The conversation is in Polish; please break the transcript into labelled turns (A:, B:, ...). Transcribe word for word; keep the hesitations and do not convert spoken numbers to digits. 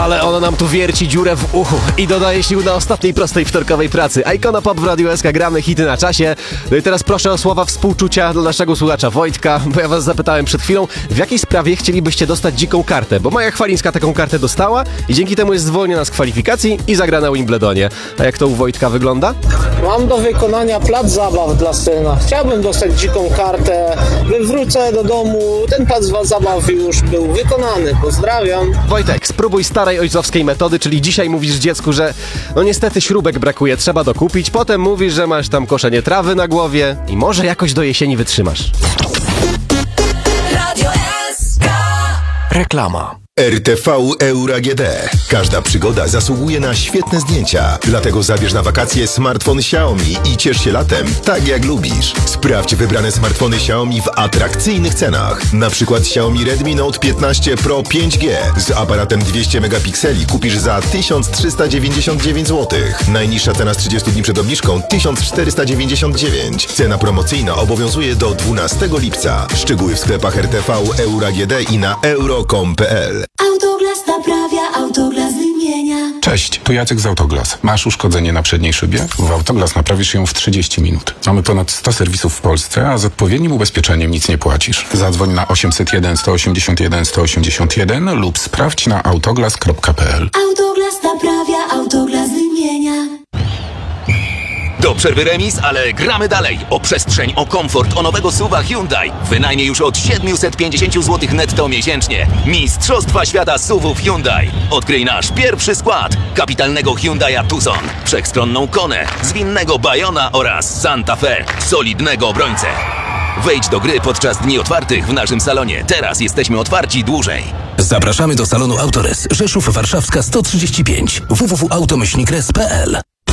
A: Ale ona nam tu wierci dziurę w uchu i dodaje sił na ostatniej prostej wtorkowej pracy. A Ikona Pop w Radiu S K, gramy hity na czasie. No i teraz proszę o słowa współczucia dla naszego słuchacza Wojtka, bo ja was zapytałem przed chwilą, w jakiej sprawie chcielibyście dostać dziką kartę, bo Maja Chwalińska taką kartę dostała i dzięki temu jest zwolniona z kwalifikacji i zagra na Wimbledonie. A jak to u Wojtka wygląda?
B: Mam do wykonania plac zabaw dla syna. Chciałbym dostać dziką kartę, gdy wrócę do domu, ten plac zabaw już był wykonany. Pozdrawiam.
A: Wojtek, spróbuj starej ojcowskiej metody, czyli dzisiaj mówisz dziecku, że no niestety śrubek brakuje, trzeba dokupić, potem mówisz, że masz tam koszenie trawy na głowie i może jakoś do jesieni wytrzymasz.
C: Radio S K.
D: Reklama.
E: R T V Euro A G D. Każda przygoda zasługuje na świetne zdjęcia. Dlatego zabierz na wakacje smartfon Xiaomi i ciesz się latem tak jak lubisz. Sprawdź wybrane smartfony Xiaomi w atrakcyjnych cenach. Na przykład Xiaomi Redmi Note piętnaście Pro pięć G z aparatem dwieście megapikseli kupisz za tysiąc trzysta dziewięćdziesiąt dziewięć złotych. Najniższa cena z trzydziestu dni przed obniżką tysiąc czterysta dziewięćdziesiąt dziewięć. Cena promocyjna obowiązuje do dwunastego lipca. Szczegóły w sklepach R T V Euro A G D i na euro kropka com kropka p l.
C: Autoglas naprawia, Autoglas wymienia.
F: Cześć, tu Jacek z Autoglas. Masz uszkodzenie na przedniej szybie? W Autoglas naprawisz ją w trzydzieści minut. Mamy ponad sto serwisów w Polsce, a z odpowiednim ubezpieczeniem nic nie płacisz. Zadzwoń na osiemset jeden sto osiemdziesiąt jeden sto osiemdziesiąt jeden lub sprawdź na autoglas kropka p l.
C: Autoglas naprawia, Autoglas wymienia.
G: Do przerwy remis, ale gramy dalej. O przestrzeń, o komfort, o nowego suwa Hyundai. Wynajmie już od siedemset pięćdziesiąt złotych netto miesięcznie. Mistrzostwa świata suwów Hyundai. Odkryj nasz pierwszy skład. Kapitalnego Hyundai'a Tucson, wszechstronną Konę, zwinnego Bayona oraz Santa Fe, solidnego obrońcę. Wejdź do gry podczas dni otwartych w naszym salonie. Teraz jesteśmy otwarci dłużej.
D: Zapraszamy do salonu Autores, Rzeszów Warszawska sto trzydzieści pięć, w w w kropka automyślnik kres kropka p l.